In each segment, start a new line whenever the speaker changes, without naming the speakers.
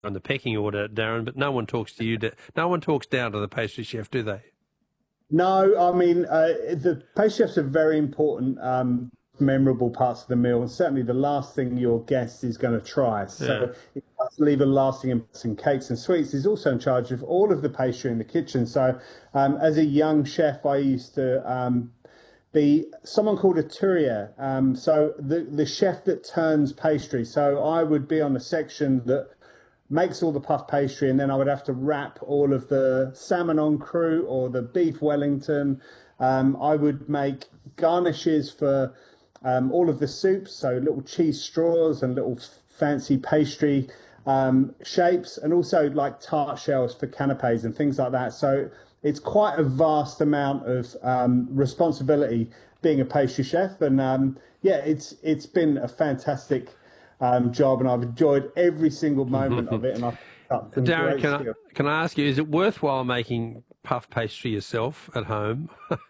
on the pecking order, Darren, but no one talks to you. No one talks down to the pastry chef, do they?
No, I mean, the pastry chefs are very important, memorable parts of the meal, and certainly the last thing your guest is going to try.
Yeah.
So it does leave a lasting impression. Cakes and sweets is also in charge of all of the pastry in the kitchen. So as a young chef, I used to be someone called a tourier. So the chef that turns pastry. So I would be on the section that makes all the puff pastry, and then I would have to wrap all of the salmon en croûte or the beef Wellington. I would make garnishes for all of the soups, so little cheese straws and little fancy pastry shapes, and also like tart shells for canapes and things like that. So it's quite a vast amount of responsibility being a pastry chef, and yeah, it's been a fantastic job, and I've enjoyed every single moment of it. And I've got some
Darren,
great skills.
can I ask you, is it worthwhile making puff pastry yourself at home,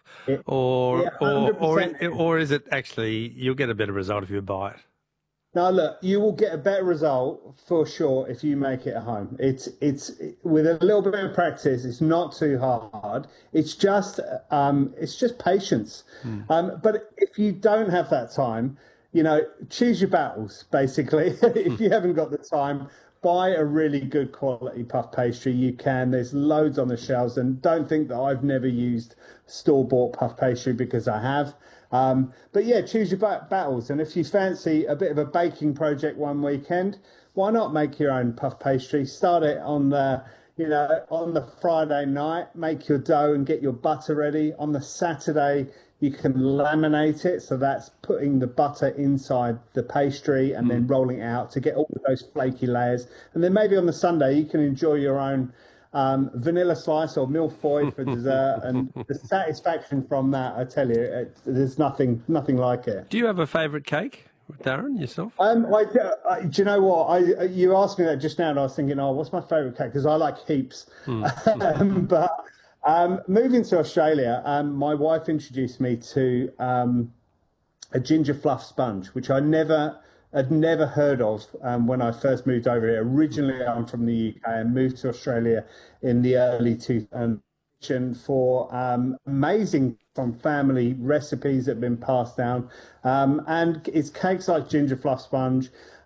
or
Yeah,
or
100%.
or is it actually you'll get a better result if you buy it?
Now, look, you will get a better result for sure if you make it at home. It's with a little bit of practice. It's not too hard. It's just patience. But if you don't have that time, choose your battles. Basically, if you haven't got the time, buy a really good quality puff pastry. You can. There's loads on the shelves, and don't think that I've never used store-bought puff pastry, because I have. But yeah, choose your battles. And if you fancy a bit of a baking project one weekend, why not make your own puff pastry? Start it on the Friday night, make your dough and get your butter ready. On the Saturday, you can laminate it. So that's putting the butter inside the pastry and then rolling it out to get all of those flaky layers. And then maybe on the Sunday, you can enjoy your own vanilla slice or millefeuille for dessert, and the satisfaction from that, I tell you, there's nothing like it.
Do you have a favourite cake, Darren, yourself?
Do you know what? You asked me that just now, and I was thinking, oh, what's my favourite cake? Because I like heaps. But moving to Australia, my wife introduced me to a ginger fluff sponge, which had never heard of when I first moved over here. Originally, I'm from the UK and moved to Australia in the early 2000s for amazing from family recipes that have been passed down. And it's cakes like ginger fluff sponge.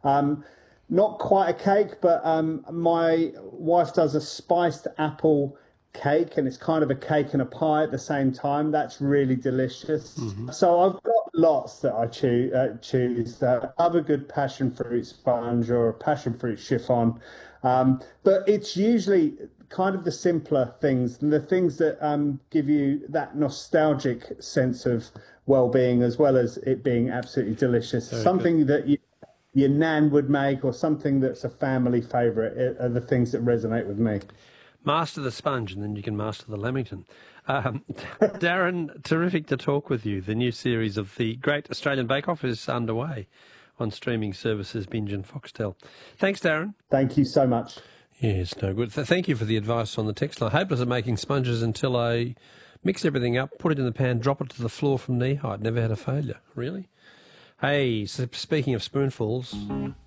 Not quite a cake, but my wife does a spiced apple cake, and it's kind of a cake and a pie at the same time. That's really delicious. So I've got lots that I choose. I have a good passion fruit sponge or a passion fruit chiffon, but it's usually kind of the simpler things and the things that give you that nostalgic sense of well-being, as well as it being absolutely delicious. Something that your nan would make, or something that's a family favourite, are the things that resonate with me.
Master the sponge, and then you can master the lamington. Darren, terrific to talk with you. The new series of the Great Australian Bake Off is underway on streaming services Binge and Foxtel. Thanks, Darren.
Thank you so much.
Yes, no good. Thank you for the advice on the text line. Hopeless at making sponges until I mix everything up, put it in the pan, drop it to the floor from knee height. Never had a failure. Really? Hey, so speaking of spoonfuls...